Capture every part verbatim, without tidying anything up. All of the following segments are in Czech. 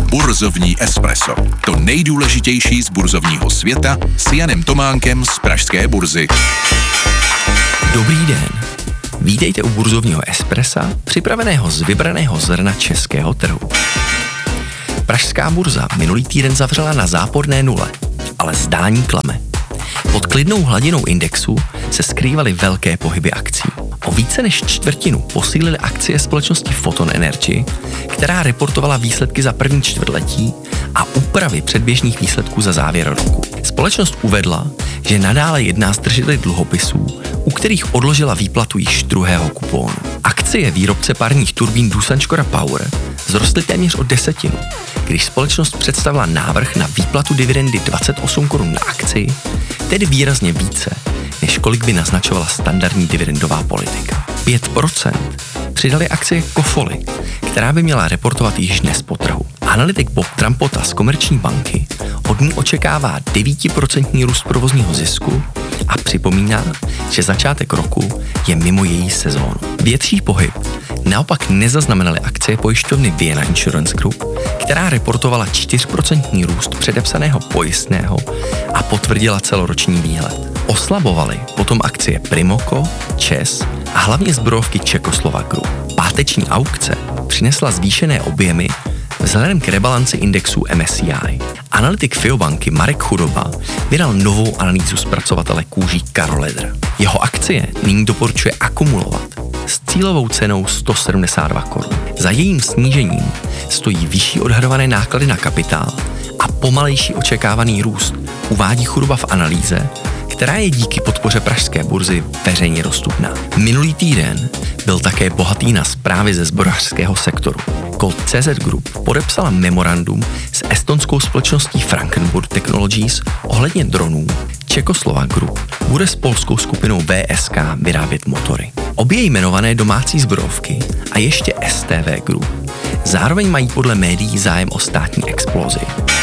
Burzovní espresso. To nejdůležitější z burzovního světa s Janem Tománkem z pražské burzy. Dobrý den. Vítejte u burzovního espressa, připraveného z vybraného zrna českého trhu. Pražská burza minulý týden zavřela na záporné nule, ale zdání klame. Pod klidnou hladinou indexu se skrývaly velké pohyby akcí. O více než čtvrtinu posílily akcie společnosti Photon Energy, která reportovala výsledky za první čtvrtletí a úpravy předběžných výsledků za závěr roku. Společnost uvedla, že nadále jedná s držiteli dluhopisů, u kterých odložila výplatu již druhého kupónu. Akcie výrobce parních turbín Doosan Škoda Power zrostly téměř o desetinu, když společnost představila návrh na výplatu dividendy dvacet osm korun na akci, tedy výrazně více, než kolik by naznačovala standardní dividendová politika. pět procent přidali akcie Kofoly, která by měla reportovat již dnes po trhu. Analytik Bob Trampota z Komerční banky od ní očekává devět procent růst provozního zisku a připomíná, že začátek roku je mimo její sezónu. Větší pohyb naopak nezaznamenaly akcie pojišťovny Vienna Insurance Group, která reportovala čtyři procenta růst předepsaného pojistného a potvrdila celoroční výhled. Oslabovaly potom akcie Primoco, ČEZ a hlavně zbrojovky Czechoslovak Group. Páteční aukce přinesla zvýšené objemy vzhledem k rebalanci indexu M S C I. Analytik Fiobanky Marek Chudoba vydal novou analýzu zpracovatele kůží Karol Leder. Jeho akcie nyní doporučuje akumulovat s cílovou cenou sto sedmdesát dva korun. Za jejím snížením stojí vyšší odhadované náklady na kapitál a pomalejší očekávaný růst, uvádí Chudoba v analýze, která je díky podpoře pražské burzy veřejně dostupná. Minulý týden byl také bohatý na zprávy ze zbrojařského sektoru. Colt C Z Group podepsala memorandum s estonskou společností Frankenburg Technologies ohledně dronů. Czechoslovak Group bude s polskou skupinou V S K vyrábět motory. Obě jmenované domácí zbrojovky a ještě S T V Group zároveň mají podle médií zájem o státní explozi.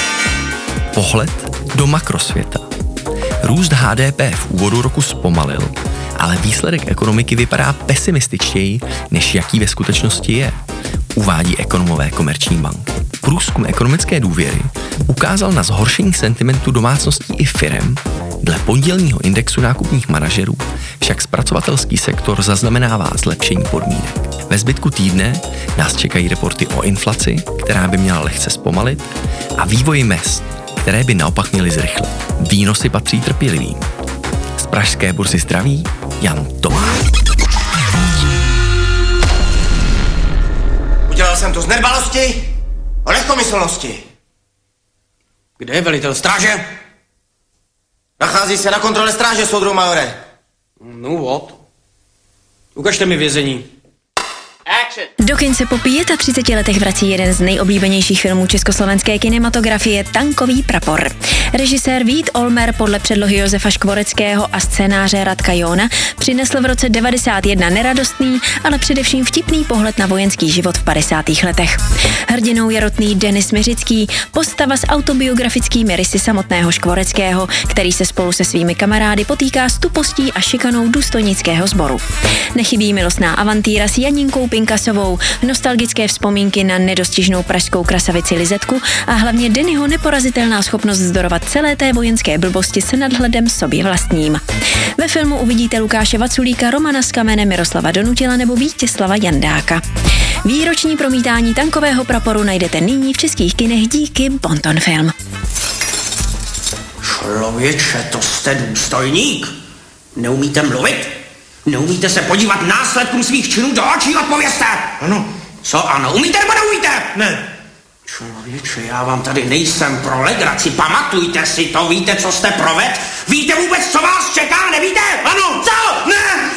Pohled do makrosvěta. Růst H D P v úvodu roku zpomalil, ale výsledek ekonomiky vypadá pesimističtěji, než jaký ve skutečnosti je, uvádí ekonomové Komerční banky. Průzkum ekonomické důvěry ukázal na zhoršení sentimentu domácností i firem, dle pondělního indexu nákupních manažerů však zpracovatelský sektor zaznamenává zlepšení podmínek. Ve zbytku týdne nás čekají reporty o inflaci, která by měla lehce zpomalit, a vývoji mezd, které by naopak měly zrychlit. Výnosy patří trpělivým. Z pražské burzy zdraví Jan Tomák. Udělal jsem to z nedbalosti a lehkomyslnosti. Kde je velitel stráže? Nachází se na kontrole stráže, soudruh majore. No what? Ukažte mi vězení. Do kin se po třiceti pěti letech vrací jeden z nejoblíbenějších filmů československé kinematografie, Tankový prapor. Režisér Vít Olmer podle předlohy Josefa Škvoreckého a scénáře Radka Jóna přinesl v roce devadesát jedna neradostný, ale především vtipný pohled na vojenský život v padesátých letech. Hrdinou je rotný Denis Miřický, postava s autobiografickými rysy samotného Škvoreckého, který se spolu se svými kamarády potýká s tupostí a šikanou důstojnického sboru. Nechybí milostná avantýra s Janinkou Pinkasovou, nostalgické vzpomínky na nedostižnou pražskou krasavici Lizetku a hlavně Dennyho neporazitelná schopnost vzdorovat celé té vojenské blbosti s nadhledem sobě vlastním. Ve filmu uvidíte Lukáše Vaculíka, Romana z Kamene, Miroslava Donutila nebo Vítězslava Jandáka. Výroční promítání Tankového praporu najdete nyní v českých kinech díky Bonton Film. Člověče, to jste důstojník. Neumíte mluvit? Neumíte se podívat následkům svých činů do očí? Odpovězte! Ano. Co ano? Umíte nebo neumíte? Ne. Člověče, já vám tady nejsem pro legraci. Pamatujte si to, víte, co jste proved? Víte vůbec, co vás čeká, nevíte? Ano. Co? Ne.